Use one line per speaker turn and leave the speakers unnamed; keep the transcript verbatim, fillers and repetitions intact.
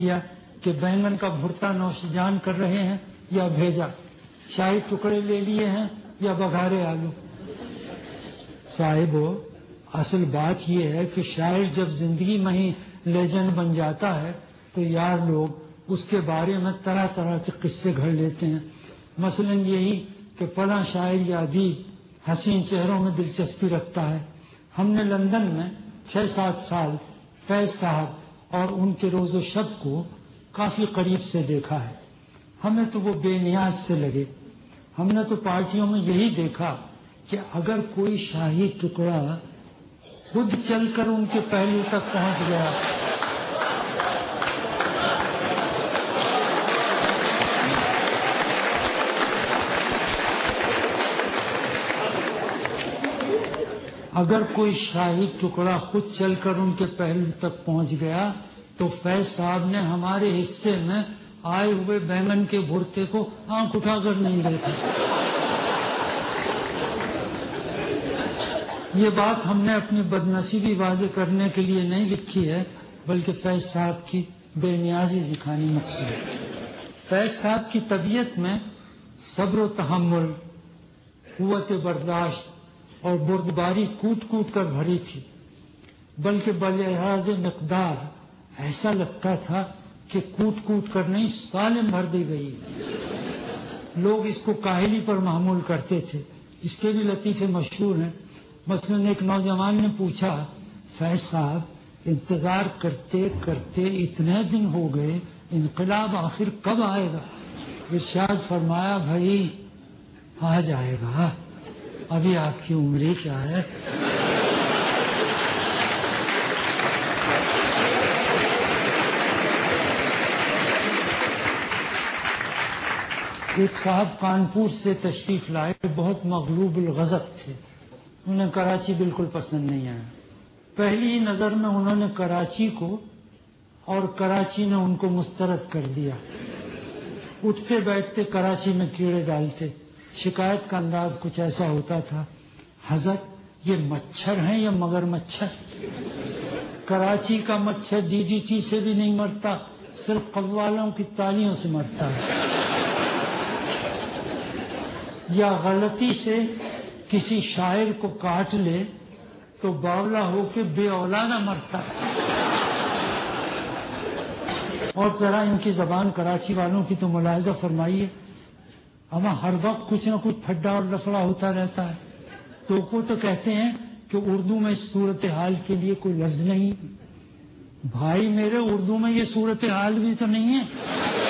کیا کہ بینگن کا بھرتا نوش جان کر رہے ہیں یا بھیجا، شاہی ٹکڑے لے لیے ہیں یا بگھارے آلو۔ صاحبو، اصل بات یہ ہے کہ شاعر جب زندگی میں ہی لیجنڈ بن جاتا ہے تو یار لوگ اس کے بارے میں طرح طرح کے قصے گھڑ لیتے ہیں، مثلا یہی کہ فلاں شاعر یا ادیب حسین چہروں میں دلچسپی رکھتا ہے۔ ہم نے لندن میں چھ سات سال فیض صاحب اور ان کے روز و شب کو کافی قریب سے دیکھا ہے۔ ہمیں تو وہ بے نیاز سے لگے۔ ہم نے تو پارٹیوں میں یہی دیکھا کہ اگر کوئی شاہی ٹکڑا خود چل کر ان کے پہلو تک پہنچ گیا اگر کوئی شاہی ٹکڑا خود چل کر ان کے پہلو تک پہنچ گیا تو فیض صاحب نے ہمارے حصے میں آئے ہوئے بینگن کے بھرتے کو آنکھ اٹھا کر نہیں دیکھا۔ یہ بات ہم نے اپنی بدنصیبی واضح کرنے کے لیے نہیں لکھی ہے، بلکہ فیض صاحب کی بے نیازی دکھانی مقصود ہے۔ فیض صاحب کی طبیعت میں صبر و تحمل، قوت برداشت اور بردباری کوٹ کوٹ کر بھری تھی، بلکہ بلحاظ مقدار ایسا لگتا تھا کہ کوٹ کوٹ کر نہیں سالم بھر دی گئی۔ لوگ اس کو کاہلی پر محمول کرتے تھے۔ اس کے بھی لطیفے مشہور ہیں۔ مثلا ایک نوجوان نے پوچھا، فیض صاحب انتظار کرتے کرتے اتنے دن ہو گئے، انقلاب آخر کب آئے گا؟ ارشاد فرمایا، بھائی آ جائے گا، ابھی آپ کی عمر کیا ہے؟ ایک صاحب کانپور سے تشریف لائے، بہت مغلوب الغضب تھے، انہیں کراچی بالکل پسند نہیں آیا۔ پہلی نظر میں انہوں نے کراچی کو اور کراچی نے ان کو مسترد کر دیا۔ اٹھتے بیٹھتے کراچی میں کیڑے ڈالتے۔ شکایت کا انداز کچھ ایسا ہوتا تھا، حضرت یہ مچھر ہیں یا مگر مچھر؟ کراچی کا مچھر ڈی ڈی ٹی سے بھی نہیں مرتا، صرف قوالوں کی تالیوں سے مرتا ہے۔ یا غلطی سے کسی شاعر کو کاٹ لے تو باولا ہو کے بے اولادہ مرتا ہے۔ اور ذرا ان کی زبان کراچی والوں کی تو ملاحظہ فرمائیے، ہمیں ہر وقت کچھ نہ کچھ پھڈا اور لفڑا ہوتا رہتا ہے۔ تو کو تو کہتے ہیں کہ اردو میں اس صورتحال کے لیے کوئی لفظ نہیں۔ بھائی میرے، اردو میں یہ صورتحال بھی تو نہیں ہے۔